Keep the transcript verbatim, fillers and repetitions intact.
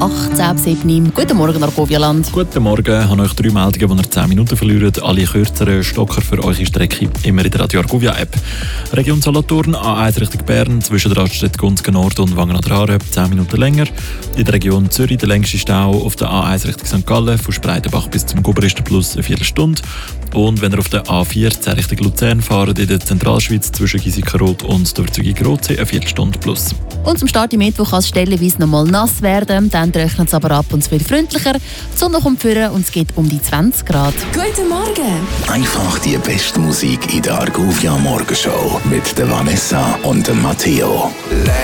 achtzehn ab sieben. Guten Morgen, Argovia-Land. Guten Morgen, ich habe euch drei Meldungen, die ihr zehn Minuten verlieren. Alle kürzeren Stocker für eure Strecke immer in der Radio Argovia-App. Region Solothurn, A eins Richtung Bern, zwischen der Raststätte Gunzgen Nord und Wangen an der Aare, zehn Minuten länger. In der Region Zürich der längste Stau auf der A eins Richtung Sankt Gallen, von Spreitenbach bis zum Guberister plus eine Viertelstunde. Und wenn ihr auf der A vierzehn Richtung Luzern fahrt, in der Zentralschweiz zwischen Giesikenrot und der Verzeugung Rotsee, eine Viertelstunde plus. Und zum Start im Mittwoch kann es stellenweise noch mal nass werden, dann trocknet es aber ab und es wird freundlicher. Die Sonne kommt führen und es geht um die zwanzig Grad. Guten Morgen! Einfach die beste Musik in der Argovia Morgenshow mit der Vanessa und dem Matteo.